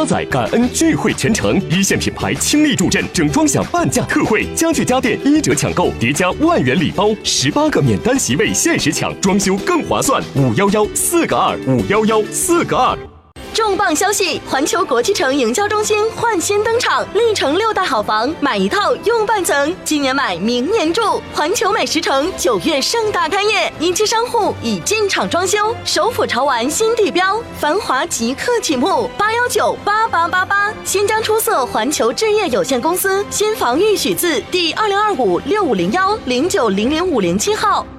8载感恩聚会全程，一线品牌倾力助阵，整装享半价特惠，家具家电1折抢购，叠加万元礼包，18个免单席位限时抢，装修更划算。511-4个2，511-4个2。 重磅消息！环球国际城营销中心焕新登场，历城6大好房，买一套用半层，今年买明年住。环球美食城9月盛大开业，一期商户已进场装修，首府潮玩新地标，繁华即刻启幕。8198888，新疆出色环球置业有限公司新房预许字第2025650109000507号。